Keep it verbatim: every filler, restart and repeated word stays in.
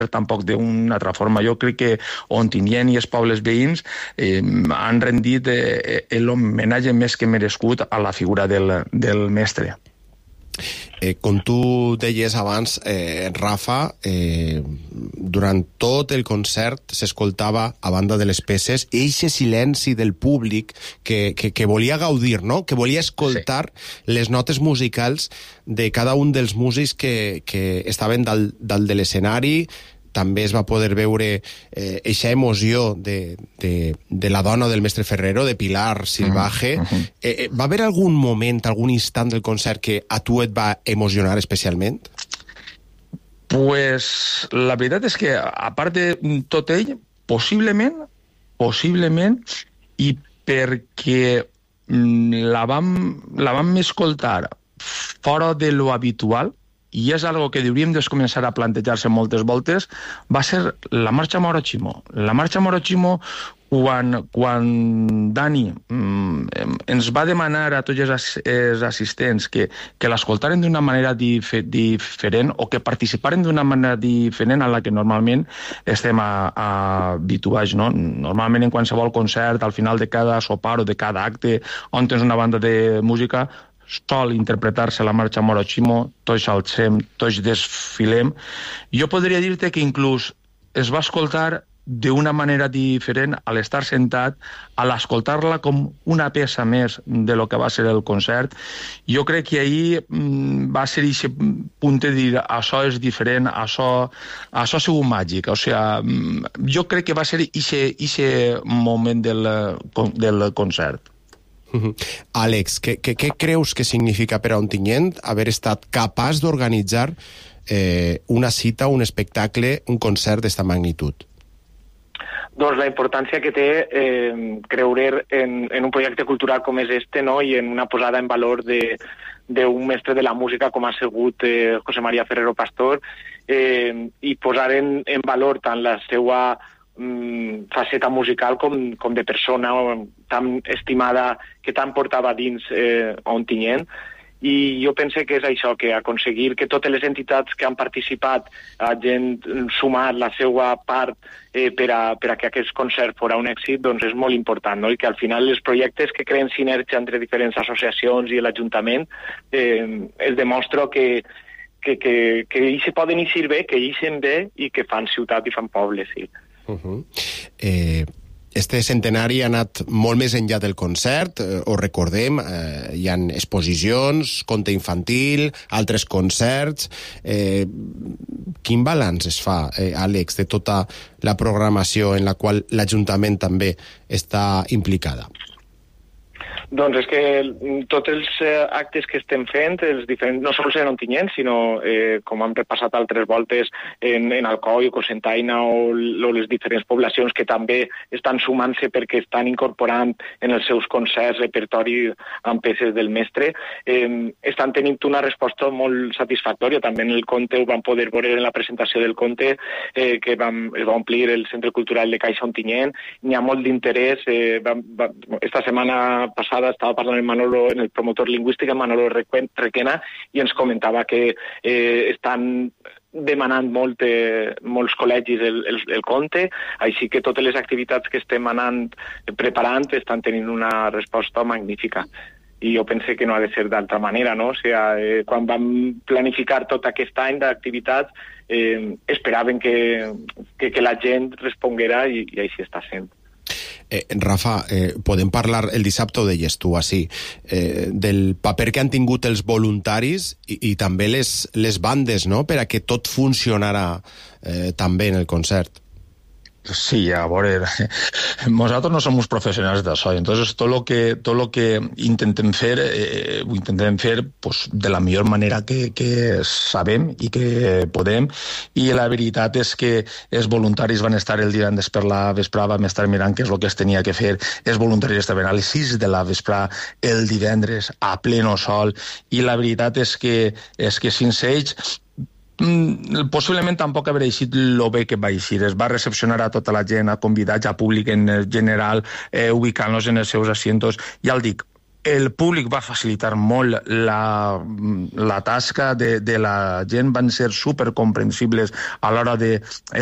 tampoc d'una altra forma. Jo crec que Ontinyent i els pobles veïns eh, han rendit eh, l'homenatge més que merescut a la figura del, del mestre. Eh, com tu deies abans, eh, Rafa, eh, durant tot el concert s'escoltava, a banda de les peces, eixe silenci del públic que, que, que volia gaudir, no? Que volia escoltar sí. les notes musicals de cada un dels músics que, que estaven dalt, dalt de l'escenari. També es va poder veure eixa eh, emoció de, de, de la dona del mestre Ferrero, de Pilar Silvaje. Uh -huh. eh, va haver algun moment, algun instant del concert que a tu et va emocionar especialment? Pues la veritat és que, a part de tot ell, possiblement, possiblement, i perquè la vam, la vam escoltar fora de lo habitual, i és algo que hauríem de començar a plantejar-se moltes voltes, va ser la marxa Morochimo. La marxa Morochimo, quan, quan Dani mm, ens va demanar a tots els assistents que, que l'escoltaren d'una manera dif diferent o que participaren d'una manera diferent a la que normalment estem a, a habituats, no? Normalment en qualsevol concert, al final de cada sopar o de cada acte on tens una banda de música, sol interpretar-se la marxa Morochimo, tots alcem, tots desfilem. Jo podria dir-te que inclús es va escoltar d'una manera diferent a l'estar sentat, a l'escoltar-la com una peça més de lo que va ser el concert. Jo crec que ahir mm, va ser aquest punt de dir això és diferent, això, això ha sigut màgic. O sigui, jo crec que va ser aquest moment del, del concert. Uh-huh. Àlex, què, què, què creus que significa per a Ontinyent haver estat capaç d'organitzar eh, una cita, un espectacle, un concert d'esta magnitud? Doncs la importància que té eh, creure en, en un projecte cultural com és este, no? I en una posada en valor d'un mestre de la música com ha sigut eh, José María Ferrero Pastor, eh, i posar en, en valor tant la seva faceta musical com, com de persona tan estimada que tant portava dins eh, Ontinyent. I jo penso que és això, que aconseguir que totes les entitats que han participat hagin sumat la seva part eh, per, a, per a que aquest concert fos un èxit, doncs és molt important, no? I que al final els projectes que creen sinergia entre diferents associacions i l'Ajuntament eh, es demostra que que, que, que ells se poden eixir bé, que eixen bé i que fan ciutat i fan poble, sí. Uh-huh. eh, este centenari ha anat molt més enllà del concert, eh, ho recordem, eh, hi ha exposicions, conte infantil, altres concerts. Eh, quin balanç es fa, eh, Àlex, de tota la programació en la qual l'Ajuntament també està implicada? Doncs és que tots els eh, actes que estem fent, els diferents, no sols en Ontinyent, sinó eh, com hem repassat altres voltes en, en Alcoi, Cocentaina o, o les diferents poblacions que també estan sumant-se perquè estan incorporant en els seus concerts repertori amb peces del mestre, eh, estan tenint una resposta molt satisfactòria. També en el conte ho vam poder veure en la presentació del conte, eh, que vam, es va omplir el Centre Cultural de Caixa Ontinyent. N'hi ha molt d'interès. Eh, va, va, esta setmana passada estava parlant amb Manolo, en el promotor lingüístic, amb Manolo Requena, i ens comentava que eh, estan demanant molt, eh, molts col·legis el, el, el conte, així que totes les activitats que estem anant preparant estan tenint una resposta magnífica. I jo penso que no ha de ser d'altra manera, no? O sigui, eh, quan vam planificar tot aquest any d'activitats, eh, esperaven que, que, que la gent responguera i, i així està sent. Eh, Rafa, eh, podem parlar, el dissabte ho deies tu, així, eh, del paper que han tingut els voluntaris i, i també les, les bandes, no?, per a que tot funcionarà eh, també en el concert. Sí, a veure, nosaltres no som professionals d'això, entonces tot lo que, tot lo que intentem fer, eh, ho intentem fer pues, de la millor manera que, que sabem i que podem, i la veritat és que els voluntaris van estar el divendres per la vesprà, vam estar mirant què és el que es tenia que fer, els voluntaris estaven a les sis de la vesprà el divendres a pleno sol, i la veritat és que, és que sense ells possiblement tampoc haver eixit el bé que va eixir. Es va recepcionar a tota la gent, a convidats, a públic en general, eh, ubicant-los en els seus asientos. Ja el dic, el públic va facilitar molt la, la tasca de, de la gent, van ser supercomprensibles a l'hora de